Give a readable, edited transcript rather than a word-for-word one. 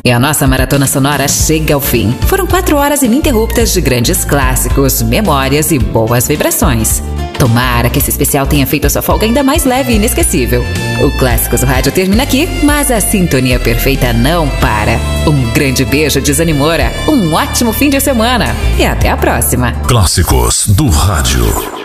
E a nossa maratona sonora chega ao fim. Foram 4 horas ininterruptas de grandes clássicos, memórias e boas vibrações. Tomara que esse especial tenha feito a sua folga ainda mais leve e inesquecível. O Clássicos do Rádio termina aqui, mas a sintonia perfeita não para. Um grande beijo de Zanimora, um ótimo fim de semana e até a próxima. Clássicos do Rádio.